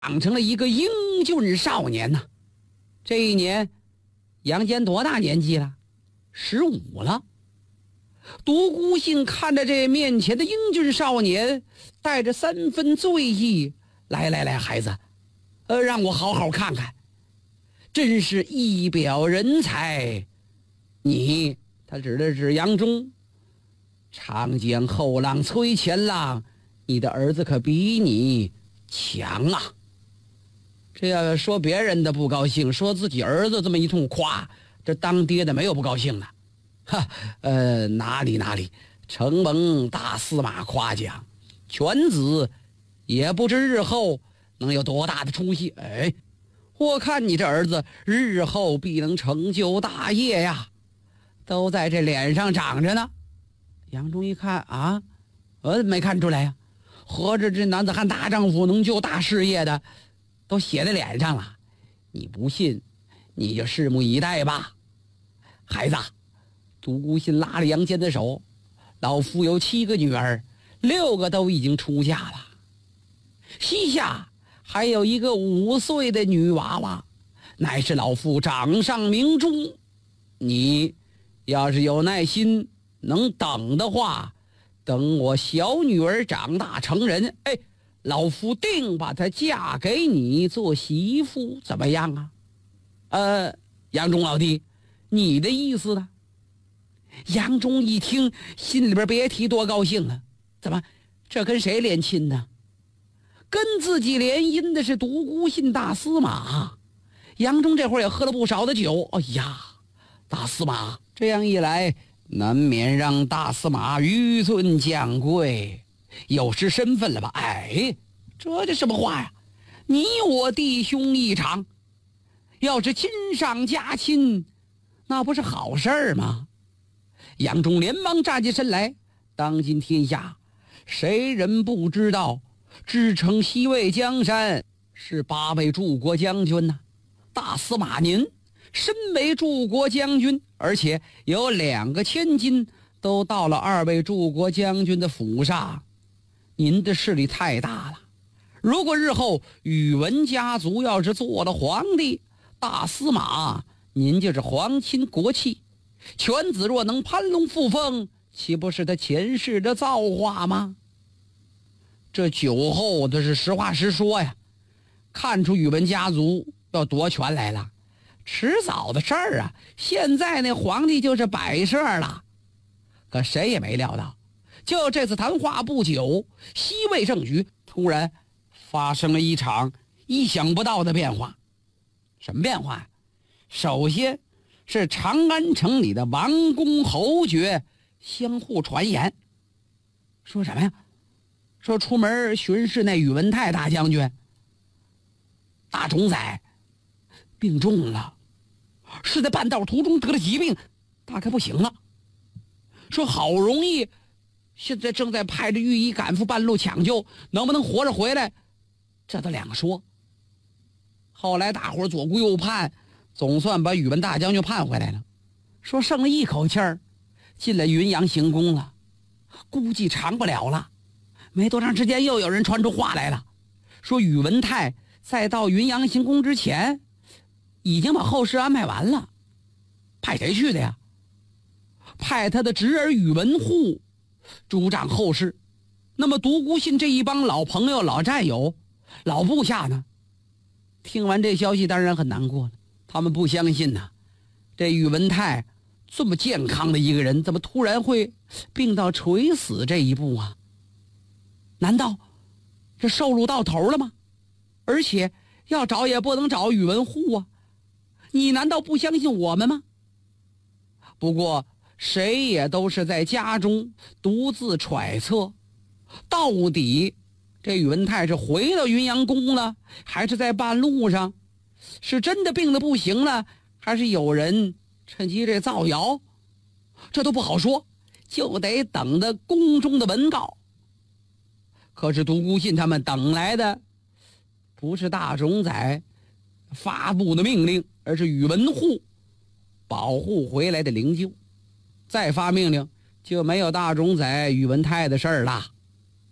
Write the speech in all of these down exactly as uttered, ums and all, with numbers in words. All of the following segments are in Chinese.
长成了一个英俊少年呐。这一年，杨坚多大年纪了？十五了。独孤信看着这面前的英俊少年，带着三分醉意，来来来，孩子，呃，让我好好看看，真是一表人才。你，他指的是杨忠，长江后浪推前浪，你的儿子可比你强啊。这要说别人的不高兴，说自己儿子这么一通夸，这当爹的没有不高兴的。哈，呃，哪里哪里，承蒙大司马夸奖，犬子也不知日后能有多大的出息。哎，我看你这儿子日后必能成就大业呀，都在这脸上长着呢。杨忠一看啊，呃，没看出来呀，合着这男子汉大丈夫能救大事业的，都写在脸上了。你不信，你就拭目以待吧。孩子，独孤信拉了杨坚的手，老夫有七个女儿，六个都已经出嫁了，膝下还有一个五岁的女娃娃，乃是老夫掌上明珠。你要是有耐心，能等的话，等我小女儿长大成人，哎，老夫定把她嫁给你做媳妇，怎么样啊？呃，杨忠老弟，你的意思呢？杨忠一听，心里边别提多高兴了。怎么，这跟谁联亲呢？跟自己联姻的是独孤信大司马。杨忠这会儿也喝了不少的酒。哎呀，大司马，这样一来，难免让大司马纡尊降贵，有失身份了吧？哎，这叫什么话呀？你我弟兄一场，要是亲上加亲，那不是好事儿吗？杨忠连忙站起身来，当今天下，谁人不知道支撑西魏江山是八位柱国将军呢？大司马您身为柱国将军，而且有两个千金都到了二位柱国将军的府上，您的势力太大了。如果日后宇文家族要是做了皇帝，大司马您就是皇亲国戚，犬子若能攀龙附凤，岂不是他前世的造化吗？这酒后的是实话实说呀，看出宇文家族要夺权来了，迟早的事儿啊。现在那皇帝就是摆设了。可谁也没料到，就这次谈话不久，西魏政局突然发生了一场意想不到的变化。什么变化？首先是长安城里的王公侯爵相互传言，说什么呀？说出门巡视那宇文泰大将军大冢宰病重了，是在半道途中得了疾病，大概不行了。说好容易现在正在派着御医赶赴半路抢救，能不能活着回来，这都两说。后来大伙左顾右盼，总算把宇文大将军盼回来了，说剩了一口气儿，进了云阳行宫了，估计长不了了。没多长时间，又有人传出话来了，说宇文泰在到云阳行宫之前，已经把后事安排完了。派谁去的呀？派他的侄儿宇文护主掌后事。那么独孤信这一帮老朋友、老战友、老部下呢？听完这消息，当然很难过了。他们不相信呐，这宇文泰这么健康的一个人，怎么突然会病到垂死这一步啊？难道这寿禄到头了吗？而且要找也不能找宇文护啊，你难道不相信我们吗？不过谁也都是在家中独自揣测，到底这宇文泰是回到云阳宫了，还是在半路上？是真的病得不行了，还是有人趁机这造谣？这都不好说，就得等着宫中的文告。可是独孤信他们等来的不是大冢宰发布的命令，而是宇文护保护回来的灵柩。再发命令就没有大冢宰宇文泰的事儿了。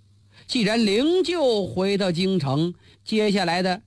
既然灵柩回到京城，接下来的